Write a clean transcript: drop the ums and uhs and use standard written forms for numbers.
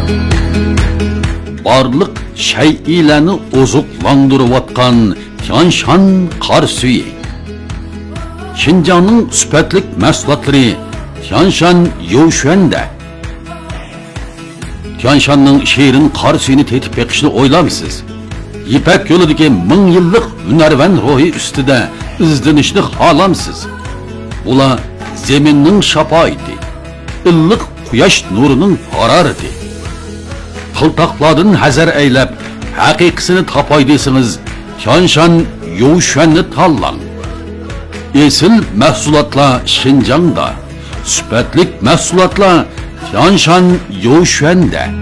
Barlık şeyilerini ozuqlandırıvatkan Tianshan qar suyu. Şinjanның süpetlik mahsulotları Tianshan Youshuanda. Tianshanның şehrin qar suyini tetip beqishni o'ylamsiz? İpek yo'lidagi 1000 yillik hunarvan ruhi ustida izlanishni xohlamsiz? Bular zeminning shafoiti, illiq quyosh nurining harorati. Qiltaqlardan hazar aylab, haqiqisini topay desangiz, Tianshan Youshuanni tanlang. Esil mahsulotlar Şinjangda, süpetlik mahsulotlar Tianshan Youshuanda.